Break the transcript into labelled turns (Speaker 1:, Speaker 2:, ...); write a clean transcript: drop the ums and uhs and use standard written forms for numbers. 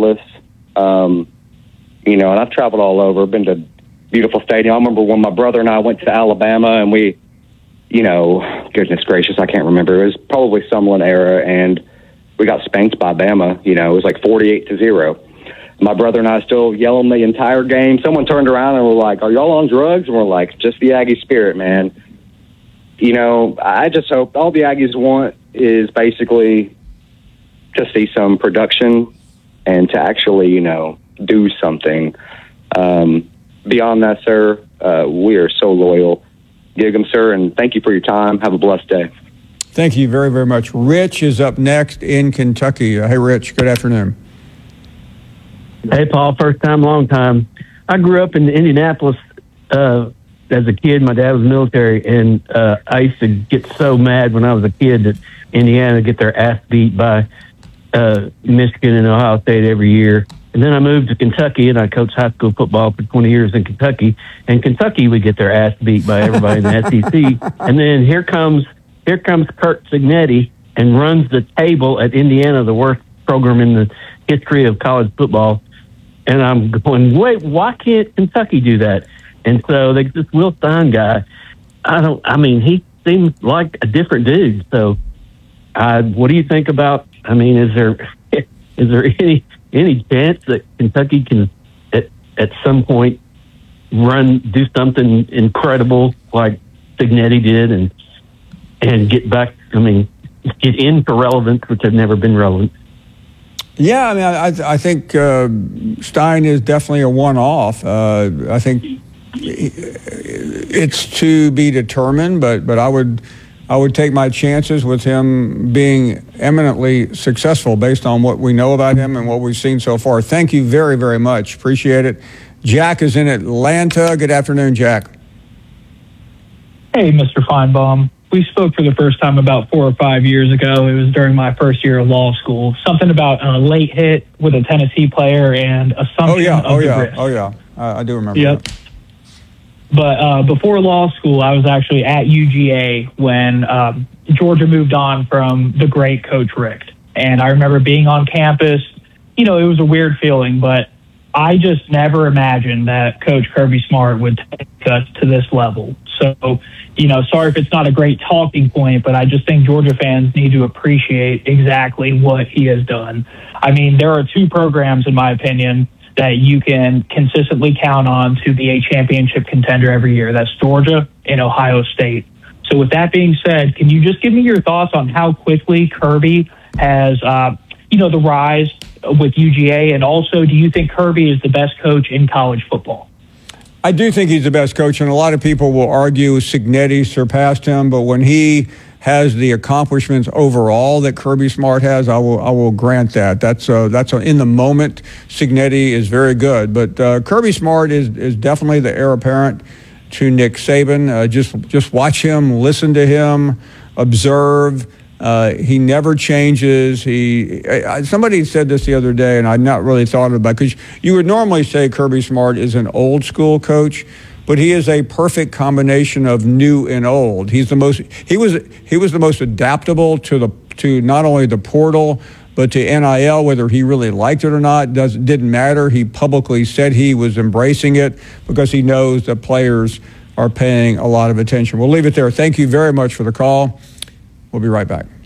Speaker 1: regardless. And I've traveled all over, been to beautiful stadium. I remember when my brother and I went to Alabama, and we, goodness gracious, I can't remember. It was probably Summerlin era, and we got spanked by Bama. It was like 48-0. My brother and I still yelling the entire game. Someone turned around and were like, "Are y'all on drugs?" And we're like, "Just the Aggie spirit, man." I just hope all the Aggies want is basically to see some production and to actually, do something. Beyond that, sir, we are so loyal. Gig 'em, sir, and thank you for your time. Have a blessed day.
Speaker 2: Thank you very, very much. Rich is up next in Kentucky. Hey, Rich, good afternoon.
Speaker 3: Hey, Paul, first time, long time. I grew up in Indianapolis as a kid. My dad was military, and I used to get so mad when I was a kid that Indiana would get their ass beat by Michigan and Ohio State every year. And then I moved to Kentucky, and I coached high school football for 20 years in Kentucky. And Kentucky would get their ass beat by everybody in the SEC. And then here comes Curt Cignetti and runs the table at Indiana, the worst program in the history of college football. And I'm going, wait, why can't Kentucky do that? And so this Will Stein guy, he seems like a different dude. So what do you think about, is there any chance that Kentucky can at some point do something incredible like Cignetti did and get back, get in for relevance, which have never been relevant?
Speaker 2: Yeah, I think Stein is definitely a one-off. I think it's to be determined, but I would take my chances with him being eminently successful based on what we know about him and what we've seen so far. Thank you very, very much. Appreciate it. Jack is in Atlanta. Good afternoon, Jack.
Speaker 4: Hey, Mr. Feinbaum. We spoke for the first time about 4 or 5 years ago. It was during my first year of law school. Something about a late hit with a Tennessee player and assumption of the risk.
Speaker 2: Oh, yeah. I do remember that.
Speaker 4: But before law school, I was actually at UGA when Georgia moved on from the great Coach Richt. And I remember being on campus. It was a weird feeling, but I just never imagined that Coach Kirby Smart would take us to this level. So, sorry if it's not a great talking point, but I just think Georgia fans need to appreciate exactly what he has done. There are 2 programs, in my opinion, that you can consistently count on to be a championship contender every year. That's Georgia and Ohio State. So with that being said, can you just give me your thoughts on how quickly Kirby has, the rise with UGA? And also, do you think Kirby is the best coach in college football?
Speaker 2: I do think he's the best coach, and a lot of people will argue Cignetti surpassed him, but when he has the accomplishments overall that Kirby Smart has, I will grant that. That's in the moment. Cignetti is very good, but Kirby Smart is definitely the heir apparent to Nick Saban. Just watch him, listen to him, observe. He never changes. Somebody said this the other day, and I'd not really thought about it, because you would normally say Kirby Smart is an old school coach, but he is a perfect combination of new and old. He was the most adaptable to not only the portal but to NIL. Whether he really liked it or not didn't matter. He publicly said he was embracing it because he knows that players are paying a lot of attention. We'll leave it there. Thank you very much for the call. We'll be right back.